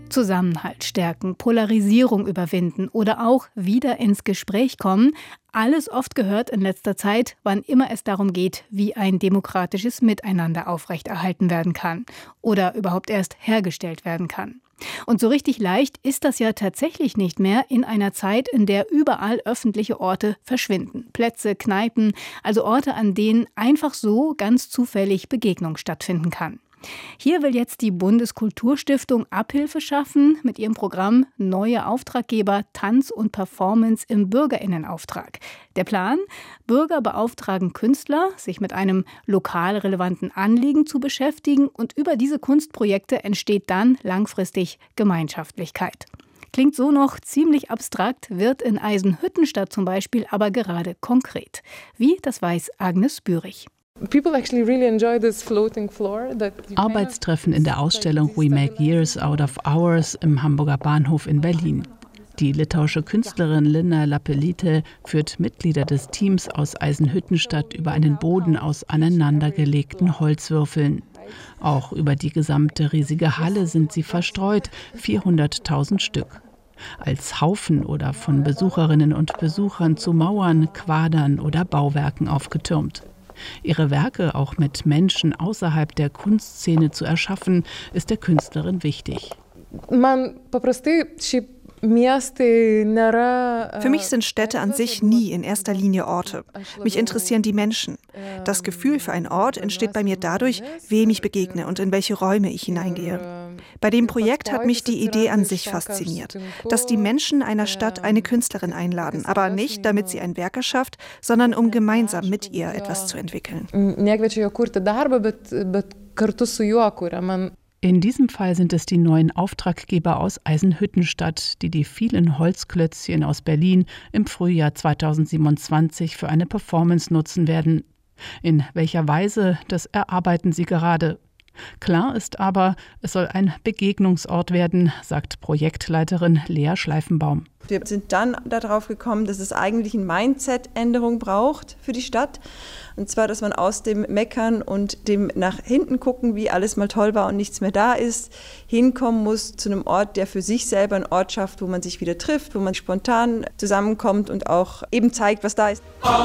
Zusammenhalt stärken, Polarisierung überwinden oder auch wieder ins Gespräch kommen. Alles oft gehört in letzter Zeit, wann immer es darum geht, wie ein demokratisches Miteinander aufrechterhalten werden kann oder überhaupt erst hergestellt werden kann. Und so richtig leicht ist das ja tatsächlich nicht mehr in einer Zeit, in der überall öffentliche Orte verschwinden. Plätze, Kneipen, also Orte, an denen einfach so ganz zufällig Begegnung stattfinden kann. Hier will jetzt die Bundeskulturstiftung Abhilfe schaffen mit ihrem Programm Neue Auftraggeber Tanz und Performance im BürgerInnenauftrag. Der Plan? Bürger beauftragen Künstler, sich mit einem lokal relevanten Anliegen zu beschäftigen, und über diese Kunstprojekte entsteht dann langfristig Gemeinschaftlichkeit. Klingt so noch ziemlich abstrakt, wird in Eisenhüttenstadt zum Beispiel aber gerade konkret. Wie, das weiß Agnes Bürich. Arbeitstreffen in der Ausstellung We Make Years Out of Hours im Hamburger Bahnhof in Berlin. Die litauische Künstlerin Lina Lapelytė führt Mitglieder des Teams aus Eisenhüttenstadt über einen Boden aus aneinandergelegten Holzwürfeln. Auch über die gesamte riesige Halle sind sie verstreut, 400.000 Stück. Als Haufen oder von Besucherinnen und Besuchern zu Mauern, Quadern oder Bauwerken aufgetürmt. Ihre Werke auch mit Menschen außerhalb der Kunstszene zu erschaffen, ist der Künstlerin wichtig. Für mich sind Städte an sich nie in erster Linie Orte. Mich interessieren die Menschen. Das Gefühl für einen Ort entsteht bei mir dadurch, wem ich begegne und in welche Räume ich hineingehe. Bei dem Projekt hat mich die Idee an sich fasziniert, dass die Menschen einer Stadt eine Künstlerin einladen, aber nicht, damit sie ein Werk erschafft, sondern um gemeinsam mit ihr etwas zu entwickeln. In diesem Fall sind es die neuen Auftraggeber aus Eisenhüttenstadt, die vielen Holzklötzchen aus Berlin im Frühjahr 2027 für eine Performance nutzen werden. In welcher Weise, das erarbeiten sie gerade. Klar ist aber, es soll ein Begegnungsort werden, sagt Projektleiterin Lea Schleifenbaum. Wir sind dann darauf gekommen, dass es eigentlich eine Mindset-Änderung braucht für die Stadt. Und zwar, dass man aus dem Meckern und dem nach hinten gucken, wie alles mal toll war und nichts mehr da ist, hinkommen muss zu einem Ort, der für sich selber einen Ort schafft, wo man sich wieder trifft, wo man spontan zusammenkommt und auch eben zeigt, was da ist.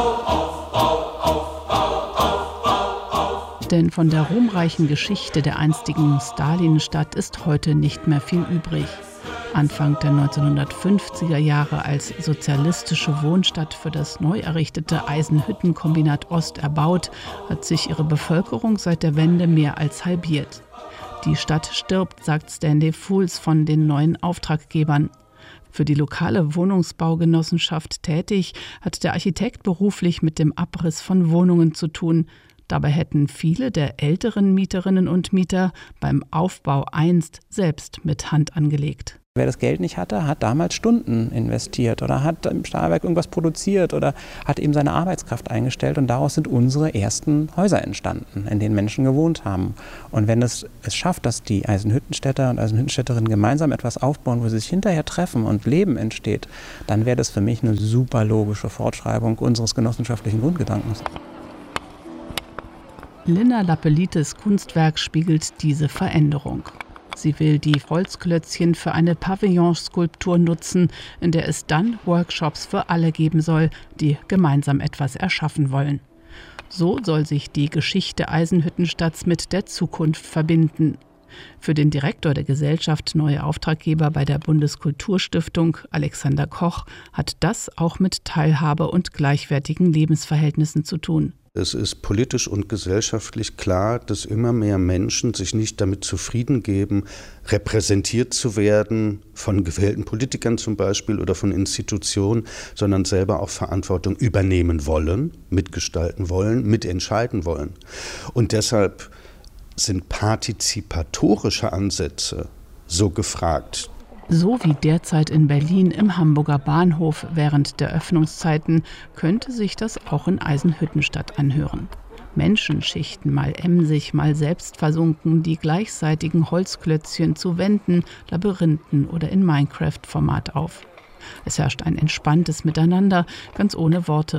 Denn von der ruhmreichen Geschichte der einstigen Stalinstadt ist heute nicht mehr viel übrig. Anfang der 1950er Jahre als sozialistische Wohnstadt für das neu errichtete Eisenhüttenkombinat Ost erbaut, hat sich ihre Bevölkerung seit der Wende mehr als halbiert. Die Stadt stirbt, sagt Stanley Fools von den neuen Auftraggebern. Für die lokale Wohnungsbaugenossenschaft tätig, hat der Architekt beruflich mit dem Abriss von Wohnungen zu tun. Dabei hätten viele der älteren Mieterinnen und Mieter beim Aufbau einst selbst mit Hand angelegt. Wer das Geld nicht hatte, hat damals Stunden investiert oder hat im Stahlwerk irgendwas produziert oder hat eben seine Arbeitskraft eingestellt, und daraus sind unsere ersten Häuser entstanden, in denen Menschen gewohnt haben. Und wenn es schafft, dass die Eisenhüttenstädter und Eisenhüttenstädterinnen gemeinsam etwas aufbauen, wo sie sich hinterher treffen und Leben entsteht, dann wäre das für mich eine super logische Fortschreibung unseres genossenschaftlichen Grundgedankens. Lina Lapelytės Kunstwerk spiegelt diese Veränderung. Sie will die Holzklötzchen für eine Pavillonskulptur nutzen, in der es dann Workshops für alle geben soll, die gemeinsam etwas erschaffen wollen. So soll sich die Geschichte Eisenhüttenstadts mit der Zukunft verbinden. Für den Direktor der Gesellschaft Neue Auftraggeber bei der Bundeskulturstiftung, Alexander Koch, hat das auch mit Teilhabe und gleichwertigen Lebensverhältnissen zu tun. Es ist politisch und gesellschaftlich klar, dass immer mehr Menschen sich nicht damit zufrieden geben, repräsentiert zu werden, von gewählten Politikern zum Beispiel oder von Institutionen, sondern selber auch Verantwortung übernehmen wollen, mitgestalten wollen, mitentscheiden wollen. Und deshalb sind partizipatorische Ansätze so gefragt. So wie derzeit in Berlin im Hamburger Bahnhof während der Öffnungszeiten könnte sich das auch in Eisenhüttenstadt anhören. Menschenschichten, mal emsig, mal selbstversunken, die gleichseitigen Holzklötzchen zu Wänden, Labyrinthen oder in Minecraft-Format auf. Es herrscht ein entspanntes Miteinander, ganz ohne Worte.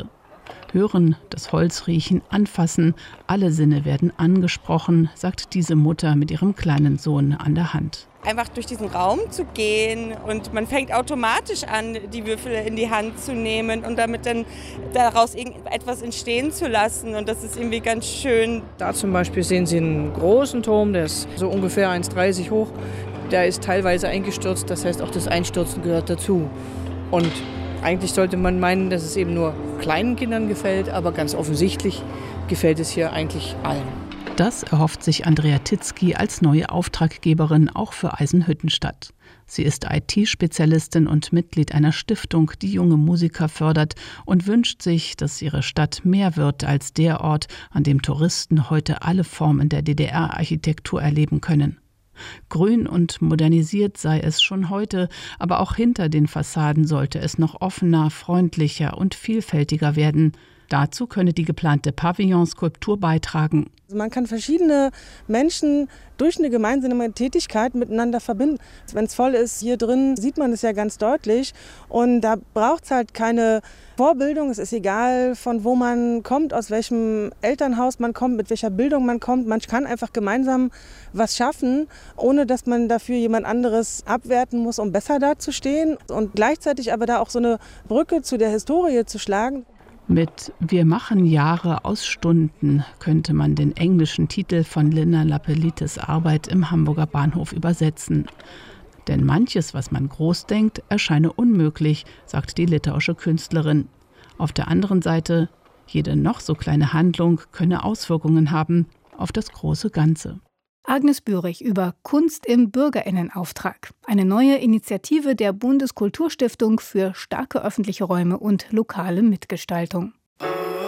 Hören, das Holz riechen, anfassen, alle Sinne werden angesprochen, sagt diese Mutter mit ihrem kleinen Sohn an der Hand. Einfach durch diesen Raum zu gehen und man fängt automatisch an, die Würfel in die Hand zu nehmen und damit dann daraus irgendetwas entstehen zu lassen und das ist irgendwie ganz schön. Da zum Beispiel sehen Sie einen großen Turm, der ist so ungefähr 1,30 hoch, der ist teilweise eingestürzt, das heißt auch das Einstürzen gehört dazu. Und eigentlich sollte man meinen, dass es eben nur kleinen Kindern gefällt, aber ganz offensichtlich gefällt es hier eigentlich allen. Das erhofft sich Andrea Titzky als neue Auftraggeberin auch für Eisenhüttenstadt. Sie ist IT-Spezialistin und Mitglied einer Stiftung, die junge Musiker fördert und wünscht sich, dass ihre Stadt mehr wird als der Ort, an dem Touristen heute alle Formen der DDR-Architektur erleben können. Grün und modernisiert sei es schon heute, aber auch hinter den Fassaden sollte es noch offener, freundlicher und vielfältiger werden. Dazu könne die geplante Pavillonskulptur beitragen. Man kann verschiedene Menschen durch eine gemeinsame Tätigkeit miteinander verbinden. Wenn es voll ist, hier drin sieht man es ja ganz deutlich. Und da braucht es halt keine Vorbildung. Es ist egal, von wo man kommt, aus welchem Elternhaus man kommt, mit welcher Bildung man kommt. Man kann einfach gemeinsam was schaffen, ohne dass man dafür jemand anderes abwerten muss, um besser dazustehen. Und gleichzeitig aber da auch so eine Brücke zu der Historie zu schlagen. Mit »Wir machen Jahre aus Stunden« könnte man den englischen Titel von Linda Lapelites Arbeit im Hamburger Bahnhof übersetzen. Denn manches, was man groß denkt, erscheine unmöglich, sagt die litauische Künstlerin. Auf der anderen Seite, jede noch so kleine Handlung könne Auswirkungen haben auf das große Ganze. Agnes Bürich über Kunst im BürgerInnenauftrag. Eine neue Initiative der Bundeskulturstiftung für starke öffentliche Räume und lokale Mitgestaltung.